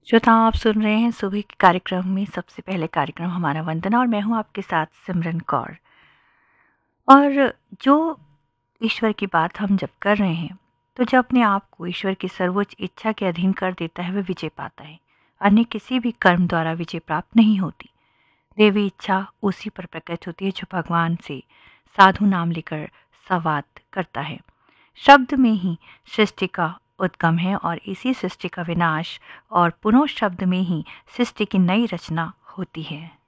श्रोता, आप सुन रहे हैं सुबह के कार्यक्रम में सबसे पहले कार्यक्रम हमारा वंदना, और मैं हूं आपके साथ सिमरन कौर। और जो ईश्वर की बात हम जब कर रहे हैं, तो जब अपने आप को ईश्वर की सर्वोच्च इच्छा के अधीन कर देता है, वह विजय पाता है। अन्य किसी भी कर्म द्वारा विजय प्राप्त नहीं होती। देवी इच्छा उसी पर प्रकट होती है जो भगवान से साधु नाम लेकर संवाद करता है। शब्द में ही सृष्टि का उद्गम है और इसी सृष्टि का विनाश और पुनः शब्द में ही सृष्टि की नई रचना होती है।